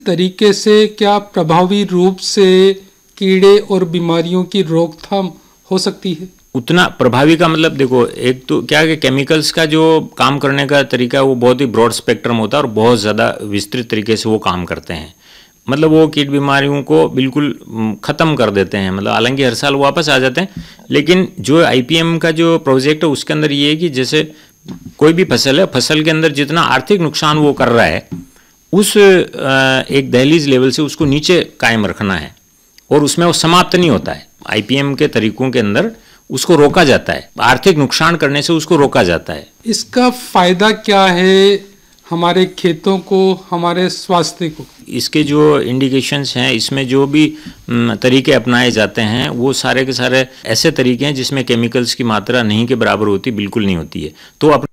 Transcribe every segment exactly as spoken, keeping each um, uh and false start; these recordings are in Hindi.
तरीके से क्या प्रभावी रूप से कीड़े और बीमारियों की रोकथाम हो सकती है? उतना प्रभावी का मतलब देखो, एक तो क्या है कि केमिकल्स का जो काम करने का तरीका है वो बहुत ही ब्रॉड स्पेक्ट्रम होता है और बहुत ज़्यादा विस्तृत तरीके से वो काम करते हैं। मतलब वो कीट बीमारियों को बिल्कुल ख़त्म कर देते हैं। मतलब हालांकि हर साल वापस आ जाते हैं, लेकिन जो आईपीएम का जो प्रोजेक्ट है उसके अंदर ये है कि जैसे कोई भी फसल है, फसल के अंदर जितना आर्थिक नुकसान वो कर रहा है उस एक दहलीज लेवल से उसको नीचे कायम रखना है और उसमें वो समाप्त नहीं होता है। आईपीएम के तरीकों के अंदर उसको रोका जाता है, आर्थिक नुकसान करने से उसको रोका जाता है। इसका फायदा क्या है हमारे खेतों को, हमारे स्वास्थ्य को? इसके जो इंडिकेशंस हैं, इसमें जो भी तरीके अपनाए जाते हैं वो सारे के सारे ऐसे तरीके हैं जिसमें केमिकल्स की मात्रा नहीं के बराबर होती, बिल्कुल नहीं होती है। तो अपने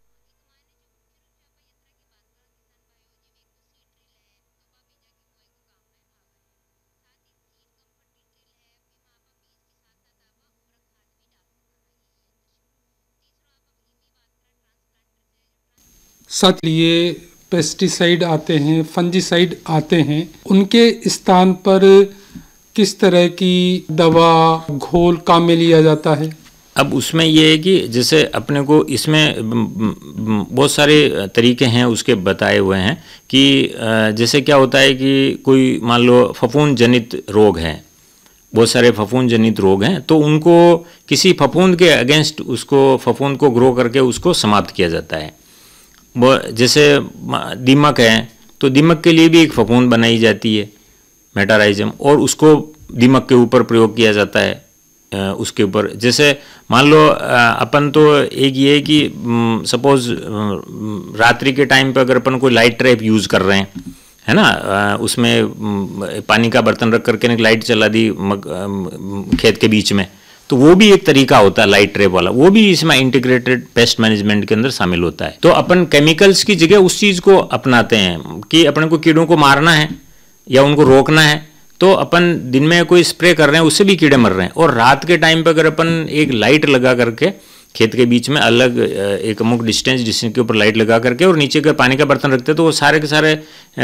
साथ लिए पेस्टिसाइड आते हैं, फंजीसाइड आते हैं, उनके स्थान पर किस तरह की दवा घोल काम में लिया जाता है? अब उसमें ये है कि जैसे अपने को इसमें बहुत सारे तरीके हैं उसके बताए हुए हैं कि जैसे क्या होता है कि कोई मान लो फफूंद जनित रोग है, बहुत सारे फफूंद जनित रोग हैं, तो उनको किसी फफूंद के अगेंस्ट उसको फफूंद को ग्रो करके उसको समाप्त किया जाता है। वो जैसे दीमक है तो दीमक के लिए भी एक फफूंद बनाई जाती है मेटाराइजम, और उसको दीमक के ऊपर प्रयोग किया जाता है। उसके ऊपर जैसे मान लो अपन तो एक ये है कि सपोज रात्रि के टाइम पे अगर अपन कोई लाइट ट्रैप यूज़ कर रहे हैं, है ना, उसमें पानी का बर्तन रख करके लाइट चला दी खेत के बीच में, तो वो भी एक तरीका होता है लाइट ट्रैप वाला, वो भी इसमें इंटीग्रेटेड पेस्ट मैनेजमेंट के अंदर शामिल होता है। तो अपन केमिकल्स की जगह उस चीज़ को अपनाते हैं कि अपने को कीड़ों को मारना है या उनको रोकना है, तो अपन दिन में कोई स्प्रे कर रहे हैं उससे भी कीड़े मर रहे हैं, और रात के टाइम पे अगर अपन एक लाइट लगा करके खेत के बीच में अलग एक अमुक डिस्टेंस डिस्टेंस के ऊपर लाइट लगा करके और नीचे का पानी का बर्तन रखते हैं, तो वो सारे के सारे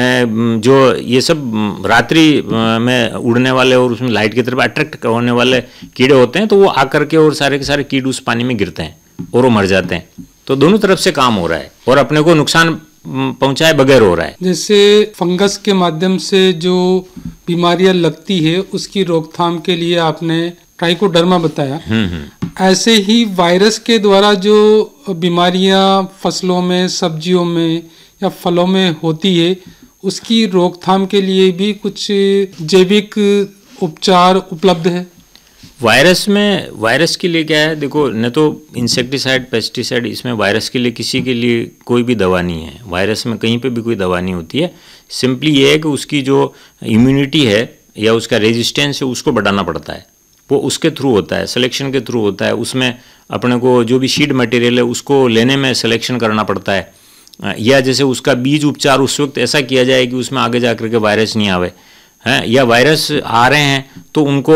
जो ये सब रात्रि में उड़ने वाले और उसमें लाइट की तरफ अट्रैक्ट होने वाले कीड़े होते हैं, तो वो आकर के और सारे के सारे कीड़े उस पानी में गिरते हैं और वो मर जाते हैं। तो दोनों तरफ से काम हो रहा है और अपने को नुकसान पहुंचाए बगैर हो रहा है। जैसे फंगस के माध्यम से जो बीमारियां लगती है उसकी रोकथाम के लिए आपने ट्राइकोडर्मा बताया, ऐसे ही वायरस के द्वारा जो बीमारियां फसलों में, सब्जियों में या फलों में होती है उसकी रोकथाम के लिए भी कुछ जैविक उपचार उपलब्ध है? वायरस में वायरस के लिए क्या है, देखो न तो इंसेक्टिसाइड पेस्टिसाइड, इसमें वायरस के लिए किसी के लिए कोई भी दवा नहीं है। वायरस में कहीं पे भी कोई दवा नहीं होती है। सिंपली ये है कि उसकी जो इम्यूनिटी है या उसका रेजिस्टेंस है उसको बढ़ाना पड़ता है, वो उसके थ्रू होता है, सिलेक्शन के थ्रू होता है। उसमें अपने को जो भी सीड मटेरियल है उसको लेने में सिलेक्शन करना पड़ता है, या जैसे उसका बीज उपचार उस वक्त ऐसा किया जाए कि उसमें आगे जा कर के वायरस नहीं आवे, हैं, या वायरस आ रहे हैं तो उनको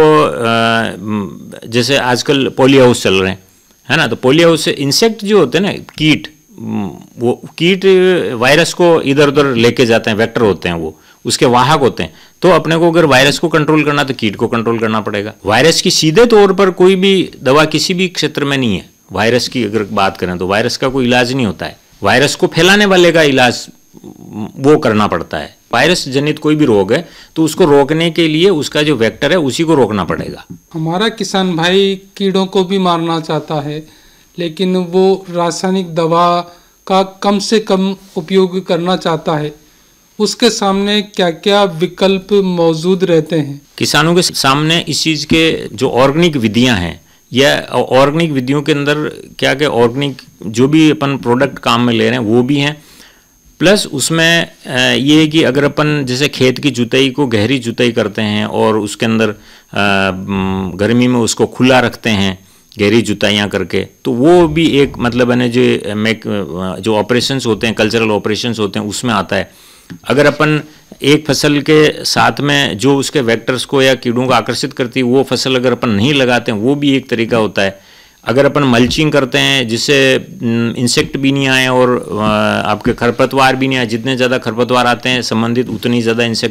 जैसे आजकल पोली हाउस चल रहे हैं, है ना, तो पोली हाउस से इंसेक्ट जो होते हैं ना, कीट, वो कीट वायरस को इधर उधर लेके जाते हैं, वेक्टर होते हैं, वो उसके वाहक होते हैं। तो अपने को अगर वायरस को कंट्रोल करना तो कीट को कंट्रोल करना पड़ेगा। वायरस की सीधे तौर पर कोई भी दवा किसी भी क्षेत्र में नहीं है। वायरस की अगर बात करें तो वायरस का कोई इलाज नहीं होता है, वायरस को फैलाने वाले का इलाज वो करना पड़ता है। वायरस जनित कोई भी रोग है तो उसको रोकने के लिए उसका जो वेक्टर है उसी को रोकना पड़ेगा। हमारा किसान भाई कीड़ों को भी मारना चाहता है, लेकिन वो रासायनिक दवा का कम से कम उपयोग करना चाहता है, उसके सामने क्या क्या विकल्प मौजूद रहते हैं? किसानों के सामने इस चीज़ के जो ऑर्गेनिक विधियां हैं, या ऑर्गेनिक विधियों के अंदर क्या क्या ऑर्गेनिक जो भी अपन प्रोडक्ट काम में ले रहे हैं वो भी हैं, प्लस उसमें ये है कि अगर अपन जैसे खेत की जुताई को गहरी जुताई करते हैं और उसके अंदर गर्मी में उसको खुला रखते हैं गहरी जुताइयाँ करके, तो वो भी एक मतलब है जो मेक जो ऑपरेशंस होते हैं, कल्चरल ऑपरेशंस होते हैं, उसमें आता है। अगर अपन एक फसल के साथ में जो उसके वेक्टर्स को या कीड़ों को आकर्षित करती है वो फसल अगर अपन नहीं लगाते हैं, वो भी एक तरीका होता है। अगर अपन मल्चिंग करते हैं जिससे इंसेक्ट भी नहीं आए और आपके खरपतवार भी नहीं आए, जितने ज़्यादा खरपतवार आते हैं संबंधित उतनी ज़्यादा इंसेक्ट